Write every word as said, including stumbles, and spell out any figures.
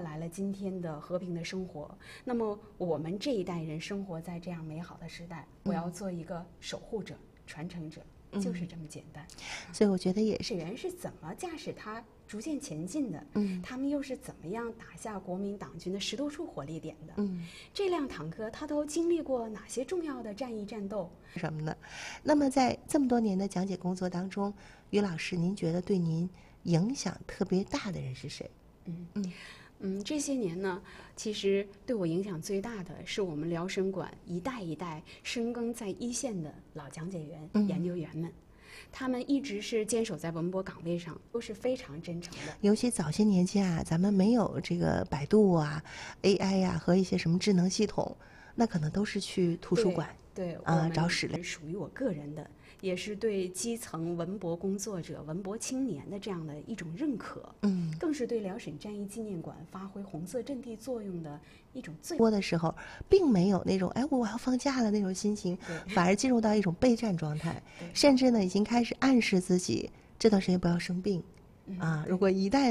来了今天的和平的生活。那么我们这一代人生活在这样美好的时代，我要做一个守护者、传承者，就是这么简单。 所以我觉得也是， 史源是怎么驾驶它逐渐前进的？ 嗯， 他们又是怎么样打下国民党军的十多处火力点的？ 嗯， 这辆坦克它都经历过哪些重要的战役战斗？ 什么呢？那么在这么多年的讲解工作当中，于老师，您觉得对您影响特别大的人是谁？ 嗯嗯嗯，这些年呢，其实对我影响最大的是我们辽沈馆一代一代深耕在一线的老讲解员、 嗯、 研究员们。他们一直是坚守在文博岗位上，都是非常真诚的。 尤其早些年间啊，咱们没有这个百度啊、A I 呀、啊、和一些什么智能系统，那可能都是去图书馆对啊、呃、找史料。 属于我个人的，也是对基层文博工作者、文博青年的这样的一种认可。 嗯， 更是对辽沈战役纪念馆发挥红色阵地作用的一种最。 播的时候，并没有那种哎我要放假了那种心情，反而进入到一种备战状态，甚至呢已经开始暗示自己这段时间不要生病、嗯、啊，如果一旦